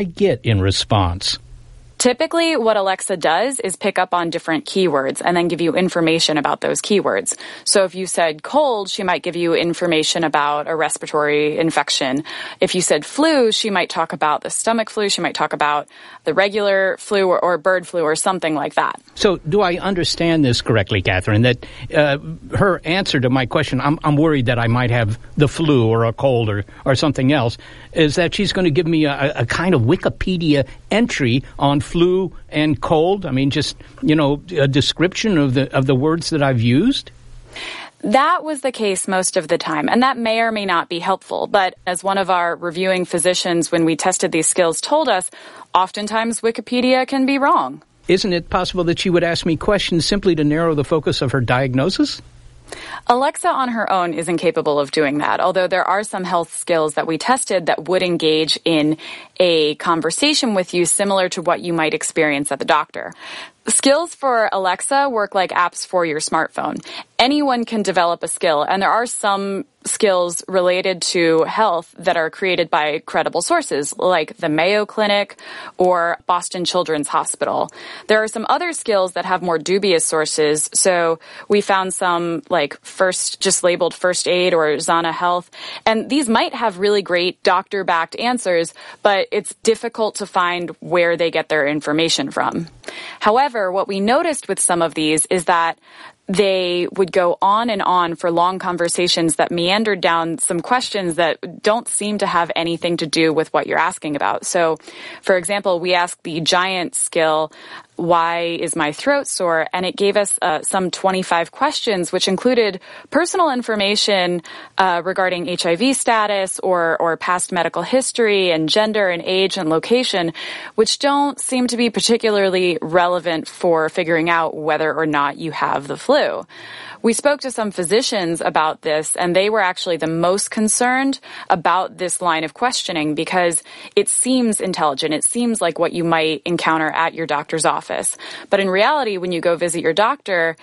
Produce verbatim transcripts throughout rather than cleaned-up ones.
I get in response? Typically, what Alexa does is pick up on different keywords and then give you information about those keywords. So if you said cold, she might give you information about a respiratory infection. If you said flu, she might talk about the stomach flu. She might talk about the regular flu or, or bird flu or something like that. So do I understand this correctly, Catherine, that uh, her answer to my question, I'm, I'm worried that I might have the flu or a cold or, or something else, is that she's going to give me a, a kind of Wikipedia entry on flu and cold? I mean, just, you know, a description of the of the words that I've used? That was the case most of the time, and that may or may not be helpful. But as one of our reviewing physicians, when we tested these skills, told us, oftentimes Wikipedia can be wrong. Isn't it possible that she would ask me questions simply to narrow the focus of her diagnosis? Alexa on her own isn't capable of doing that, although there are some health skills that we tested that would engage in a conversation with you similar to what you might experience at the doctor. Skills for Alexa work like apps for your smartphone. Anyone can develop a skill, and there are some skills related to health that are created by credible sources, like the Mayo Clinic or Boston Children's Hospital. There are some other skills that have more dubious sources, so we found some like first, just labeled first aid or Zana Health, and these might have really great doctor-backed answers, but it's difficult to find where they get their information from. However, what we noticed with some of these is that they would go on and on for long conversations that meandered down some questions that don't seem to have anything to do with what you're asking about. So, for example, we asked the giant skill, why is my throat sore? And it gave us uh, some twenty-five questions, which included personal information uh, regarding H I V status or, or past medical history and gender and age and location, which don't seem to be particularly relevant for figuring out whether or not you have the flu. We spoke to some physicians about this, and they were actually the most concerned about this line of questioning because it seems intelligent. It seems like what you might encounter at your doctor's office. But in reality, when you go visit your doctor,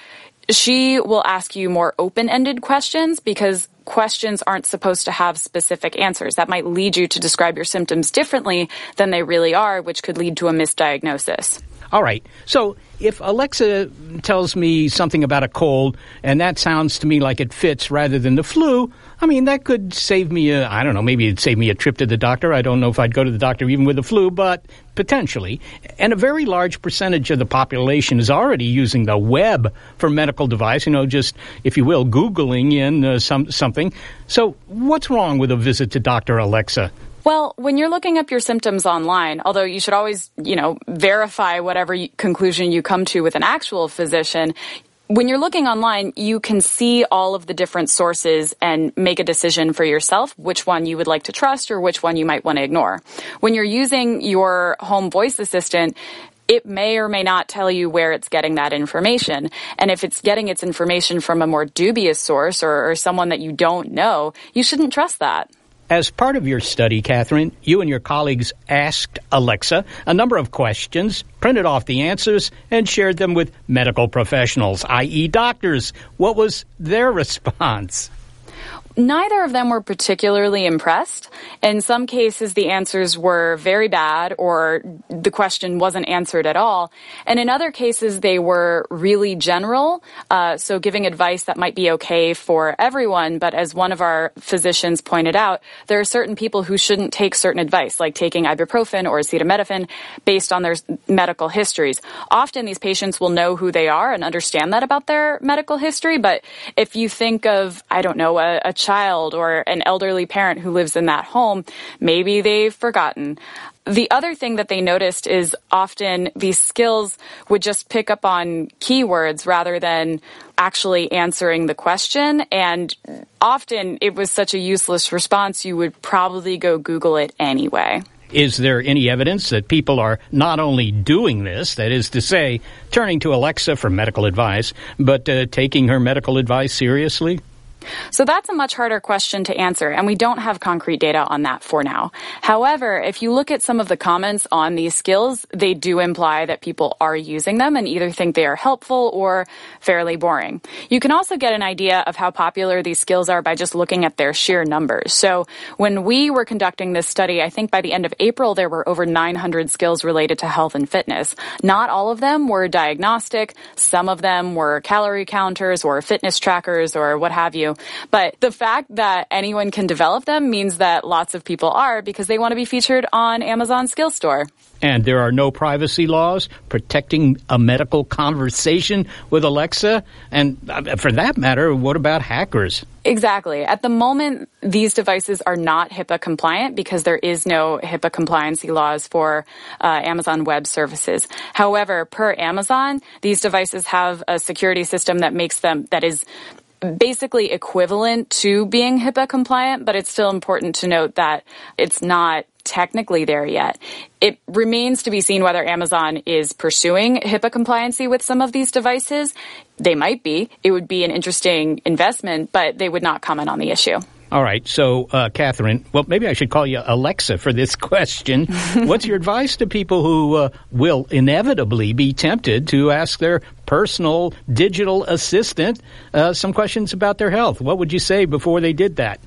she will ask you more open-ended questions because questions aren't supposed to have specific answers. That might lead you to describe your symptoms differently than they really are, which could lead to a misdiagnosis. All right. So if Alexa tells me something about a cold, and that sounds to me like it fits rather than the flu, I mean, that could save me a, I don't know, maybe it'd save me a trip to the doctor. I don't know if I'd go to the doctor even with the flu, but potentially. And a very large percentage of the population is already using the web for medical device, you know, just, if you will, Googling in uh, some something. So what's wrong with a visit to Doctor Alexa? Well, when you're looking up your symptoms online, although you should always, you know, verify whatever you, conclusion you come to with an actual physician, when you're looking online, you can see all of the different sources and make a decision for yourself which one you would like to trust or which one you might want to ignore. When you're using your home voice assistant, it may or may not tell you where it's getting that information. And if it's getting its information from a more dubious source or, or someone that you don't know, you shouldn't trust that. As part of your study, Catherine, you and your colleagues asked Alexa a number of questions, printed off the answers, and shared them with medical professionals, that is doctors. What was their response? Neither of them were particularly impressed. In some cases, the answers were very bad or the question wasn't answered at all. And in other cases, they were really general, uh, so giving advice that might be okay for everyone. But as one of our physicians pointed out, there are certain people who shouldn't take certain advice, like taking ibuprofen or acetaminophen based on their medical histories. Often these patients will know who they are and understand that about their medical history. But if you think of, I don't know, a, a child or an elderly parent who lives in that home, maybe they've forgotten. The other thing that they noticed is often these skills would just pick up on keywords rather than actually answering the question. And often it was such a useless response, you would probably go Google it anyway. Is there any evidence that people are not only doing this, that is to say, turning to Alexa for medical advice, but uh, taking her medical advice seriously? So that's a much harder question to answer, and we don't have concrete data on that for now. However, if you look at some of the comments on these skills, they do imply that people are using them and either think they are helpful or fairly boring. You can also get an idea of how popular these skills are by just looking at their sheer numbers. So when we were conducting this study, I think by the end of April, there were over nine hundred skills related to health and fitness. Not all of them were diagnostic. Some of them were calorie counters or fitness trackers or what have you. But the fact that anyone can develop them means that lots of people are because they want to be featured on Amazon Skill Store. And there are no privacy laws protecting a medical conversation with Alexa. And for that matter, what about hackers? Exactly. At the moment, these devices are not HIPAA compliant because there is no HIPAA compliancy laws for uh, Amazon Web Services. However, per Amazon, these devices have a security system that makes them, that is basically equivalent to being HIPAA compliant, but it's still important to note that it's not technically there yet. It remains to be seen whether Amazon is pursuing HIPAA compliancy with some of these devices. They might be. It would be an interesting investment, but they would not comment on the issue. All right. So, uh, Catherine, well, maybe I should call you Alexa for this question. What's your advice to people who uh, will inevitably be tempted to ask their personal digital assistant uh, some questions about their health? What would you say before they did that?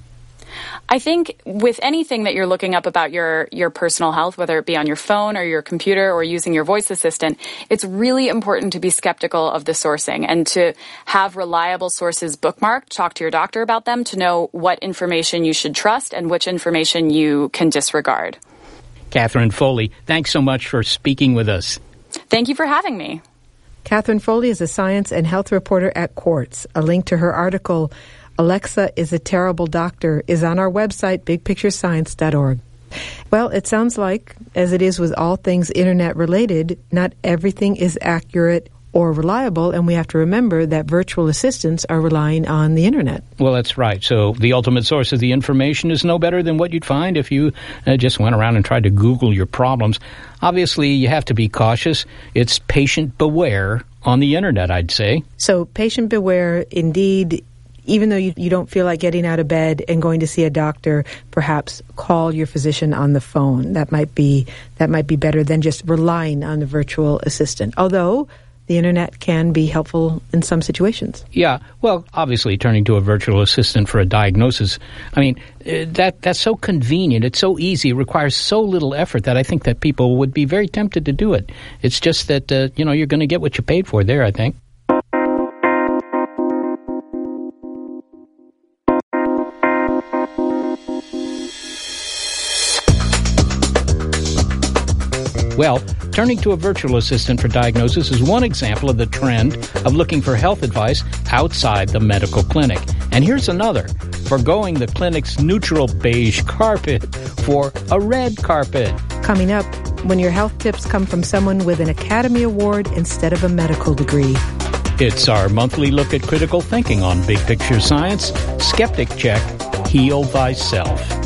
I think with anything that you're looking up about your, your personal health, whether it be on your phone or your computer or using your voice assistant, it's really important to be skeptical of the sourcing and to have reliable sources bookmarked, talk to your doctor about them to know what information you should trust and which information you can disregard. Catherine Foley, thanks so much for speaking with us. Thank you for having me. Catherine Foley is a science and health reporter at Quartz. A link to her article, Alexa is a Terrible Doctor, is on our website, big picture science dot org. Well, it sounds like, as it is with all things internet-related, not everything is accurate or reliable, and we have to remember that virtual assistants are relying on the internet. Well, that's right. So the ultimate source of the information is no better than what you'd find if you uh, just went around and tried to Google your problems. Obviously, you have to be cautious. It's patient beware on the internet, I'd say. So patient beware, indeed. Even though you, you don't feel like getting out of bed and going to see a doctor, perhaps call your physician on the phone. That might be that might be better than just relying on the virtual assistant. Although the internet can be helpful in some situations. Yeah, well, obviously, turning to a virtual assistant for a diagnosis, I mean, uh, that that's so convenient. It's so easy. It requires so little effort that I think that people would be very tempted to do it. It's just that, uh, you know, you're going to get what you paid for there, I think. Well, turning to a virtual assistant for diagnosis is one example of the trend of looking for health advice outside the medical clinic. And here's another, forgoing the clinic's neutral beige carpet for a red carpet. Coming up, when your health tips come from someone with an Academy Award instead of a medical degree. It's our monthly look at critical thinking on Big Picture Science. Skeptic Check, Heal Thyself.